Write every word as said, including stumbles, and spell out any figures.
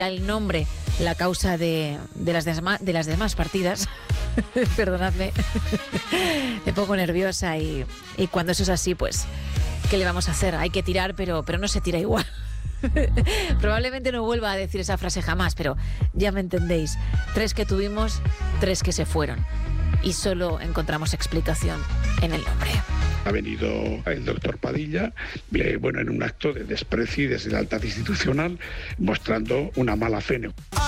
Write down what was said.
el nombre la causa de, de, las, desma, de las demás partidas. Perdonadme, me pongo nerviosa y, y cuando eso es así, pues, ¿qué le vamos a hacer? Hay que tirar, pero, pero no se tira igual. Probablemente no vuelva a decir esa frase jamás, pero ya me entendéis. Tres que tuvimos, tres que se fueron. Y solo encontramos explicación en el nombre. Ha venido el doctor Padilla, eh, bueno, en un acto de desprecio y deslealtad institucional, mostrando una mala fe.